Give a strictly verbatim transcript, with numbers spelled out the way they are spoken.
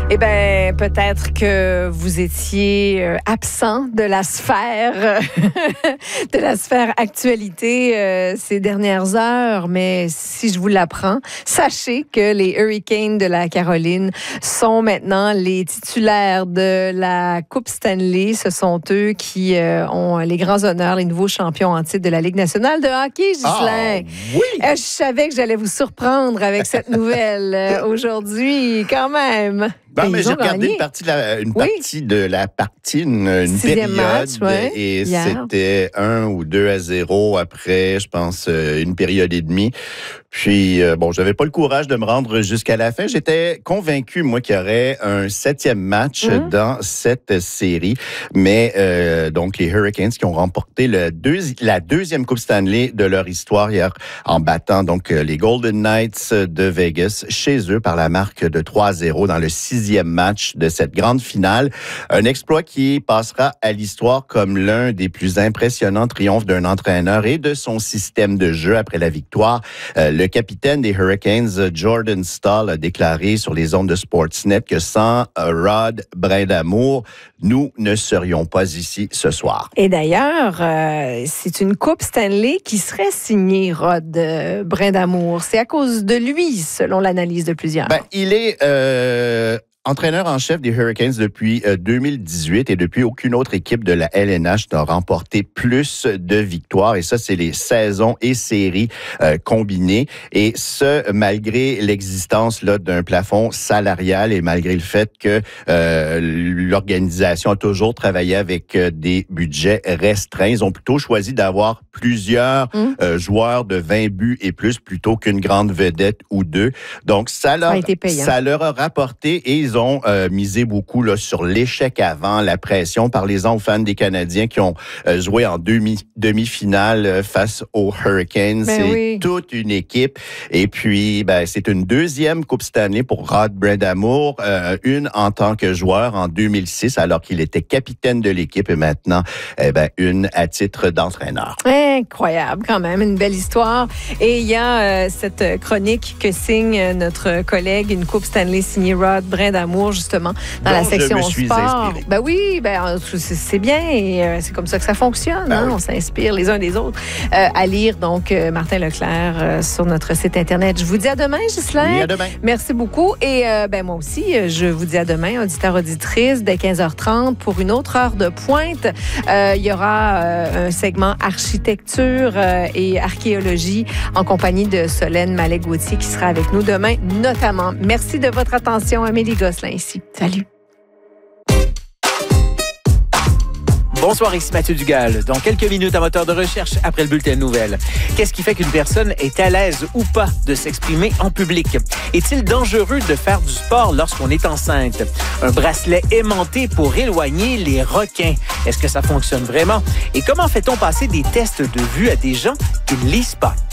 Eh bien, peut-être que vous étiez euh, absent de la sphère, de la sphère actualité euh, ces dernières heures, mais si je vous l'apprends, sachez que les Hurricanes de la Caroline sont maintenant les titulaires de la Coupe Stanley. Ce sont eux qui euh, ont les grands honneurs, les nouveaux champions en titre de la Ligue nationale de hockey, Ghislain. Ah, oui! Euh, je savais que j'allais vous surprendre avec cette nouvelle euh, aujourd'hui, quand même. Ben, mais j'ai regardé une partie de la, une oui. partie de la partie, une, une période, match, ouais, et hier. C'était un ou deux à zéro après, je pense, une période et demie. Puis, euh, bon, j'avais pas le courage de me rendre jusqu'à la fin. J'étais convaincu, moi, qu'il y aurait un septième match mmh. dans cette série. Mais, euh, donc, les Hurricanes qui ont remporté le deuxi- la deuxième Coupe Stanley de leur histoire hier en battant, donc, les Golden Knights de Vegas chez eux par la marque de trois à zéro dans le sixième match de cette grande finale. Un exploit qui passera à l'histoire comme l'un des plus impressionnants triomphes d'un entraîneur et de son système de jeu après la victoire. Euh, le capitaine des Hurricanes, Jordan Staal, a déclaré sur les ondes de Sportsnet que sans Rod Brindamour, nous ne serions pas ici ce soir. Et d'ailleurs, euh, c'est une Coupe Stanley qui serait signée Rod euh, Brindamour. C'est à cause de lui, selon l'analyse de plusieurs. Ben, il est... Euh entraîneur en chef des Hurricanes depuis euh, deux mille dix-huit et depuis aucune autre équipe de la L N H n'a remporté plus de victoires. Et ça, c'est les saisons et séries euh, combinées. Et ce, malgré l'existence là d'un plafond salarial et malgré le fait que euh, l'organisation a toujours travaillé avec euh, des budgets restreints. Ils ont plutôt choisi d'avoir plusieurs mmh. euh, joueurs de vingt buts et plus plutôt qu'une grande vedette ou deux. Donc, ça leur, ça ça leur a rapporté et ils ont euh, misé beaucoup là, sur l'échec avant, la pression. Parlez-en aux fans des Canadiens qui ont euh, joué en demi, demi-finale euh, face aux Hurricanes. Ben c'est oui. toute une équipe. Et puis, ben, c'est une deuxième Coupe Stanley pour Rod Brindamour, euh, une en tant que joueur en deux mille six, alors qu'il était capitaine de l'équipe et maintenant, eh ben, une à titre d'entraîneur. Incroyable, quand même, une belle histoire. Et il y a euh, cette chronique que signe notre collègue, une Coupe Stanley signée Rod Brindamour, justement, dans Donc, la section je me suis sport. inspiré. Ben oui, ben, c'est bien et euh, c'est comme ça que ça fonctionne. Ben hein? Oui. On s'inspire les uns des autres. Euh, à lire, donc, euh, Martin Leclerc euh, sur notre site Internet. Je vous dis à demain, Ghislain. Oui, à demain. Merci beaucoup. Et euh, ben, moi aussi, je vous dis à demain, auditeurs, auditrices, dès quinze heures trente pour une autre heure de pointe. Euh, il y aura euh, un segment architecture euh, et archéologie en compagnie de Solène Mallet-Gauthier qui sera avec nous demain, notamment. Merci de votre attention, Amélie Gosselin ici. Salut. Bonsoir, ici Mathieu Dugal. Dans quelques minutes, un moteur de recherche après le bulletin de nouvelles. Qu'est-ce qui fait qu'une personne est à l'aise ou pas de s'exprimer en public? Est-il dangereux de faire du sport lorsqu'on est enceinte? Un bracelet aimanté pour éloigner les requins. Est-ce que ça fonctionne vraiment? Et comment fait-on passer des tests de vue à des gens qui ne lisent pas?